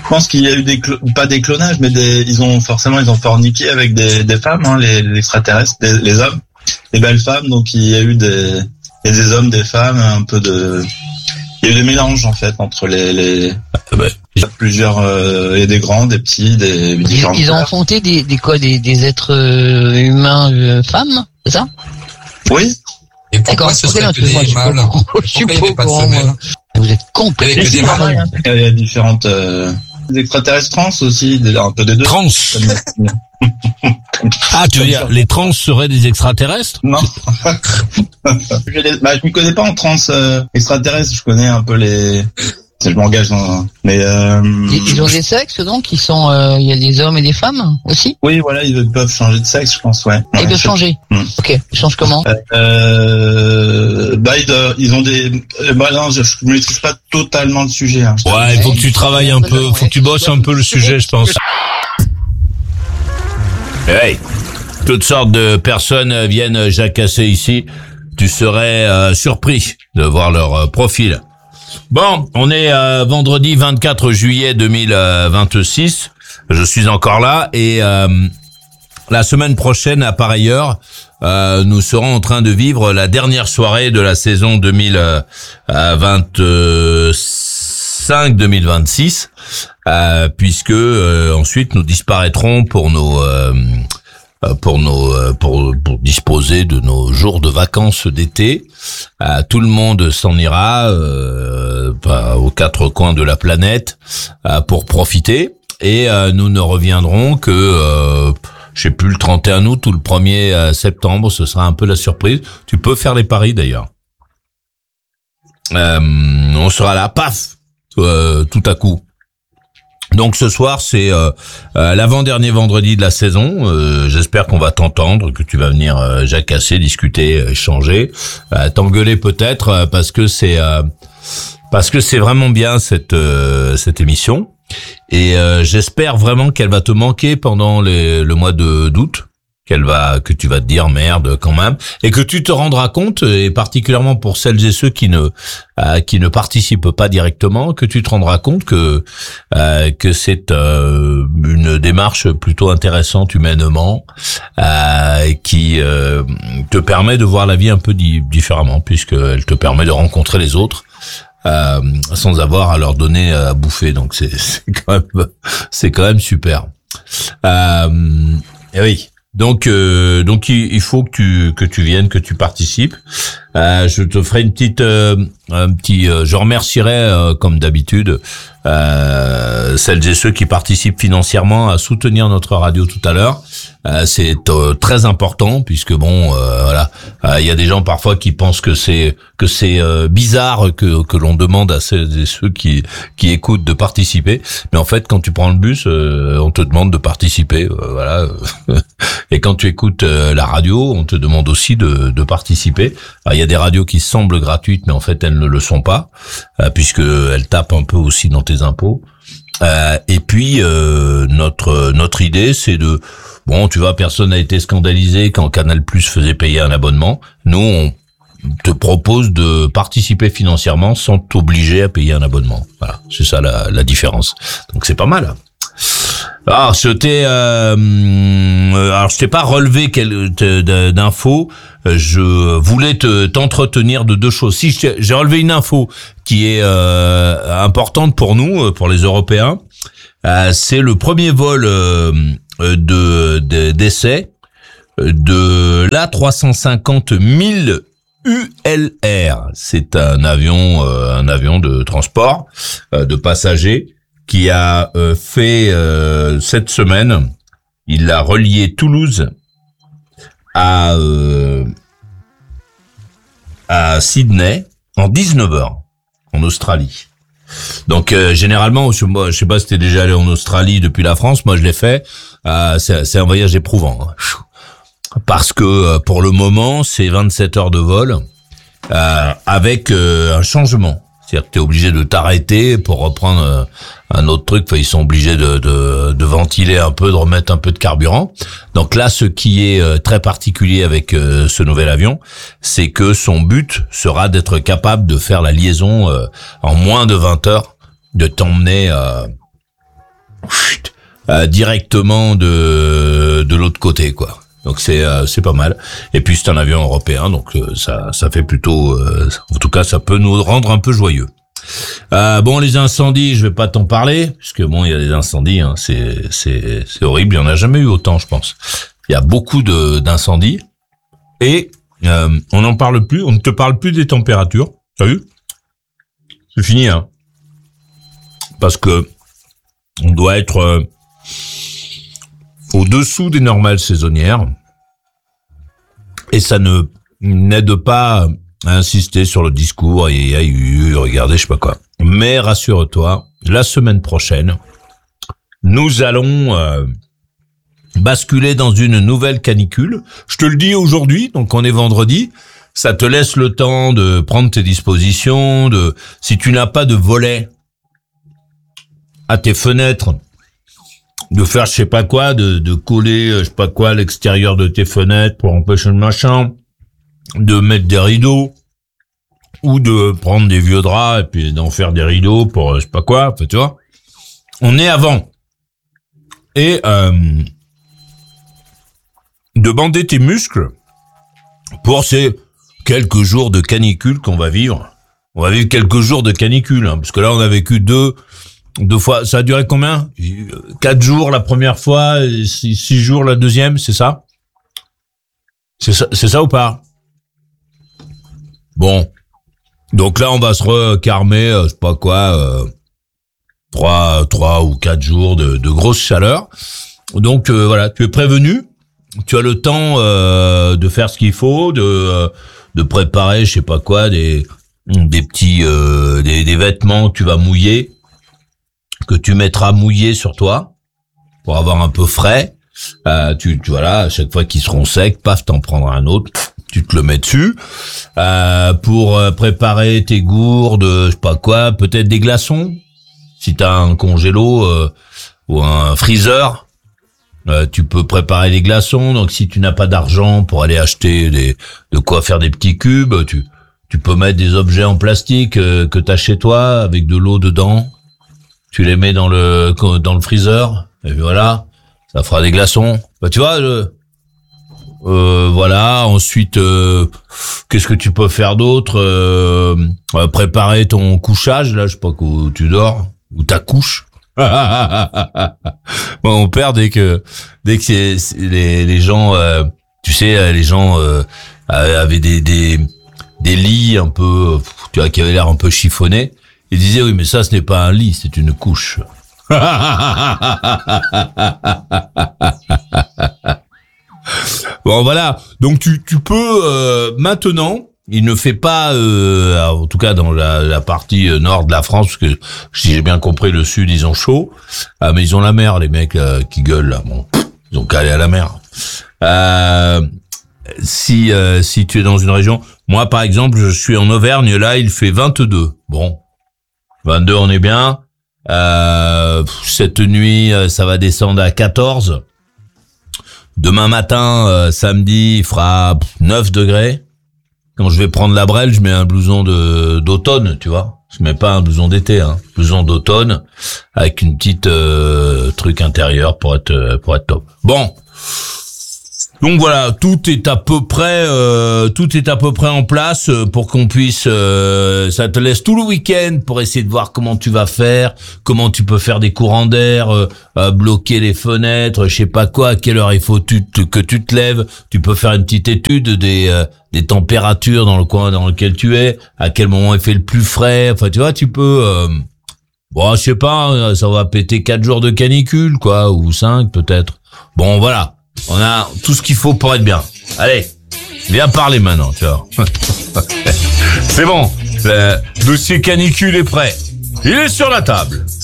Je pense qu'il y a eu pas des clonages, mais ils ont forniqué avec des femmes, hein, les extraterrestres, les hommes, les belles femmes. Donc il y a eu des hommes, des femmes, il y a eu des mélanges en fait entre les. Il y a plusieurs, il y a des grands, des petits, des différents. Ils ont enfanté des êtres humains, femmes, c'est ça? Oui. Et pourquoi ce serait que des mâles? Je suis pas au courant, moi. Vous êtes complètement. Il y a différentes extraterrestres trans aussi, un peu des deux. Trans. Ah, tu veux dire les trans seraient des extraterrestres? Non. Je m'y connais pas en trans extraterrestres. Je connais un peu les. Je m'engage dans. Mais ils ont des sexes donc ils sont. Il y a des hommes et des femmes aussi. Oui, voilà, ils peuvent changer de sexe, je pense, ouais. Ils peuvent changer. Ok, ils changent comment? Ils ont des. Non, je maîtrise pas totalement le sujet. Hein. Ouais, il faut que tu travailles un peu, faut que tu bosses un peu le sujet, je pense. Hey, toutes sortes de personnes viennent jacasser ici. Tu serais surpris de voir leur profil. Bon, on est vendredi 24 juillet 2026. Je suis encore là et la semaine prochaine, à pareille heure, nous serons en train de vivre la dernière soirée de la saison 2025-2026, puisque ensuite nous disparaîtrons pour disposer de nos jours de vacances d'été. Tout le monde s'en ira aux quatre coins de la planète pour profiter et nous ne reviendrons que je sais plus, le 31 août ou le 1er septembre. Ce sera un peu la surprise. Tu peux faire les paris d'ailleurs. On sera là, paf, tout à coup. Donc ce soir, c'est l'avant-dernier vendredi de la saison. J'espère qu'on va t'entendre, que tu vas venir jacasser, discuter, échanger, t'engueuler peut-être parce que c'est vraiment bien cette émission. Et j'espère vraiment qu'elle va te manquer pendant le mois d'août. Que tu vas te dire merde quand même, et que tu te rendras compte, et particulièrement pour celles et ceux qui ne participent pas directement, que tu te rendras compte que c'est une démarche plutôt intéressante humainement, qui te permet de voir la vie un peu différemment, puisqu'elle te permet de rencontrer les autres sans avoir à leur donner à bouffer. Donc c'est quand même super. Et oui. Donc il faut que tu viennes, que tu participes. Je te ferai je remercierai comme d'habitude celles et ceux qui participent financièrement à soutenir notre radio tout à l'heure. C'est très important puisque voilà, il y a des gens parfois qui pensent que c'est bizarre que l'on demande à celles et ceux qui écoutent de participer, mais en fait quand tu prends le bus, on te demande de participer, voilà. Et quand tu écoutes la radio, on te demande aussi de participer. Alors, il y a des radios qui semblent gratuites, mais en fait elles ne le sont pas, puisque elles tapent un peu aussi dans tes impôts. Et puis notre idée, c'est de tu vois, personne n'a été scandalisé quand Canal+ faisait payer un abonnement. Nous, on te propose de participer financièrement sans t'obliger à payer un abonnement. Voilà, c'est ça la différence. Donc c'est pas mal. Alors je t'ai pas relevé d'infos. Je voulais t'entretenir de deux choses. Si j'ai relevé une info qui est importante pour nous, pour les Européens, c'est le premier vol d'essai de l'A350 1000 ULR. C'est un avion de transport de passagers qui a fait cette semaine. Il a relié Toulouse à Sydney en 19 heures en Australie. Donc généralement, je sais pas si t'es déjà allé en Australie depuis la France. Moi, je l'ai fait. C'est un voyage éprouvant, hein. Parce que pour le moment, c'est 27 heures de vol avec un changement. C'est-à-dire que t'es obligé de t'arrêter pour reprendre un autre truc. Enfin, ils sont obligés de ventiler un peu, de remettre un peu de carburant. Donc là, ce qui est très particulier avec ce nouvel avion, c'est que son but sera d'être capable de faire la liaison en moins de 20 heures, de t'emmener directement de l'autre côté, quoi. Donc c'est pas mal. Et puis c'est un avion européen, donc ça fait plutôt, en tout cas ça peut nous rendre un peu joyeux. Bon, les incendies, je vais pas t'en parler, puisque bon, il y a des incendies, hein, c'est horrible. Il y en a jamais eu autant, je pense. Il y a beaucoup d'incendies et on n'en parle plus. On ne te parle plus des températures. T'as vu? C'est fini, hein. Parce que on doit être au-dessous des normales saisonnières et ça ne n'aide pas à insister sur le discours et à regardez, je sais pas quoi. Mais rassure-toi, la semaine prochaine, nous allons basculer dans une nouvelle canicule. Je te le dis aujourd'hui, donc on est vendredi. Ça te laisse le temps de prendre tes dispositions, si tu n'as pas de volet à tes fenêtres, de faire je sais pas quoi, de coller je sais pas quoi à l'extérieur de tes fenêtres pour empêcher le machin, de mettre des rideaux, ou de prendre des vieux draps et puis d'en faire des rideaux pour je sais pas quoi, enfin, tu vois. On est avant. Et de bander tes muscles pour ces quelques jours de canicule qu'on va vivre. On va vivre quelques jours de canicule, hein, parce que là on a vécu deux fois. Ça a duré combien? 4 jours la première fois, et 6 jours la deuxième, c'est ça? C'est ça ou pas? Bon. Donc là, on va se recarmer, je sais pas quoi, 3 ou 4 jours de grosse chaleur. Donc voilà, tu es prévenu. Tu as le temps de faire ce qu'il faut, de préparer, je sais pas quoi, des petits des vêtements que tu vas mouiller, que tu mettras mouillés sur toi pour avoir un peu frais. Tu voilà, à chaque fois qu'ils seront secs, paf, t'en prendras un autre, tu te le mets dessus. Pour préparer tes gourdes, je sais pas quoi, peut-être des glaçons. Si t'as un congélo ou un freezer, tu peux préparer des glaçons. Donc si tu n'as pas d'argent pour aller acheter de quoi faire des petits cubes, tu peux mettre des objets en plastique que t'as chez toi avec de l'eau dedans. Tu les mets dans le freezer et voilà, ça fera des glaçons. Bah tu vois, voilà. Ensuite, qu'est-ce que tu peux faire d'autre? Préparer ton couchage, là, je sais pas où tu dors, ou ta couche. Mon père, dès que les gens, tu sais, les gens avaient des lits un peu, tu vois, qui avaient l'air un peu chiffonnés. Il disait oui, mais ça, ce n'est pas un lit, c'est une couche. Bon, voilà. Donc tu peux maintenant. Il ne fait pas, en tout cas dans la partie nord de la France, parce que si j'ai bien compris, le sud ils ont chaud, mais ils ont la mer, les mecs qui gueulent là. Bon, ils ont qu'à aller à la mer. Si tu es dans une région, moi par exemple, je suis en Auvergne, là il fait 22. Bon. 22, on est bien. Cette nuit, ça va descendre à 14. Demain matin, samedi, il fera 9 degrés. Quand je vais prendre la brêle, je mets un blouson d'automne, tu vois. Je mets pas un blouson d'été, hein. Blouson d'automne avec une petite truc intérieur pour être top. Bon. Donc voilà, tout est à peu près en place pour qu'on puisse. Ça te laisse tout le week-end pour essayer de voir comment tu vas faire, comment tu peux faire des courants d'air, bloquer les fenêtres, je sais pas quoi, à quelle heure il faut que tu te lèves. Tu peux faire une petite étude des températures dans le coin dans lequel tu es, à quel moment il fait le plus frais. Enfin, tu vois, tu peux. Bon, je sais pas, ça va péter 4 jours de canicule, quoi, ou 5 peut-être. Bon, voilà. On a tout ce qu'il faut pour être bien. Allez, viens parler maintenant, tu vois. C'est bon, le dossier canicule est prêt. Il est sur la table.